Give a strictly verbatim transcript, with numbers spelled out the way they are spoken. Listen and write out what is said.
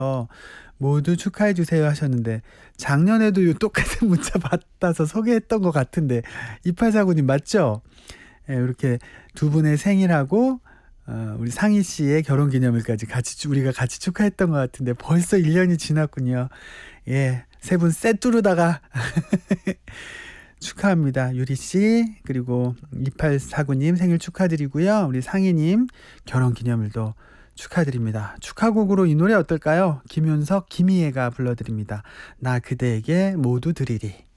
어 모두 축하해 주세요 하셨는데 작년에도 요 똑같은 문자 받아서 소개했던 것 같은데 이팔사구 님 맞죠? 예, 이렇게 두 분의 생일하고 어, 우리 상희 씨의 결혼 기념일까지 같이 우리가 같이 축하했던 것 같은데 벌써 일 년이 지났군요. 예, 세 분 셋뚜루다가 축하합니다. 유리 씨 그리고 이팔사구 님 생일 축하드리고요. 우리 상희 님 결혼 기념일도 축하드립니다. 축하곡으로 이 노래 어떨까요? 김윤석, 김희애가 불러드립니다. 나 그대에게 모두 드리리.